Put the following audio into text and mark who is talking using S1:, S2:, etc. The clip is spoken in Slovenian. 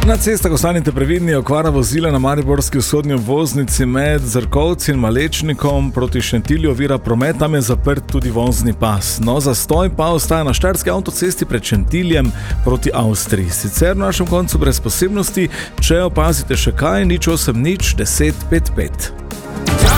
S1: Na cestah ostanite previdni, okvara vozila na mariborski vzhodni obvoznici med Zrkovci in Malečnikom proti Šentilju ovira promet, tam je zaprt tudi vozni pas. No, zastoj pa ostaja na štajerski avtocesti pred Šentiljem proti Avstriji. Sicer v našem koncu brez posebnosti, če opazite še kaj, 0800 10 55.